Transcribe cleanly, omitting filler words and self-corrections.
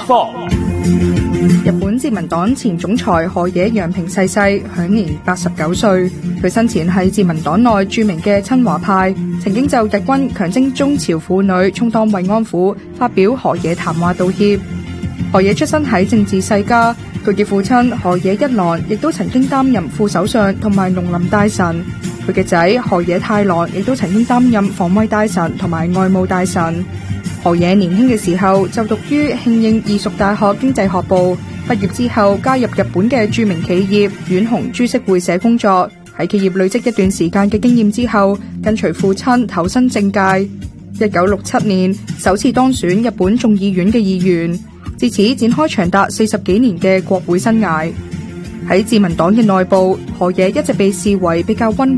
科。 日本自民黨前總裁河野洋平逝世，享年89歲。佢生前係自民黨內著名嘅親華派，曾經就日軍強徵中朝婦女充當慰安婦發表河野談話道歉。河野出身喺政治世家，佢嘅父親河野一郎亦都曾經擔任副首相同埋農林大臣，佢嘅仔河野太郎亦都曾經擔任防衛大臣同埋外務大臣。河野年輕嘅時候就讀於慶應義塾大學經濟學部，畢業之後加入日本嘅著名企業丸紅株式會社工作，喺企業累積一段時間嘅經驗之後，跟隨父親投身政界。1967年首次當選日本眾議院嘅議員，自此展開長達40幾年嘅國會生涯。喺自民黨嘅內部，河野一直被視為比較溫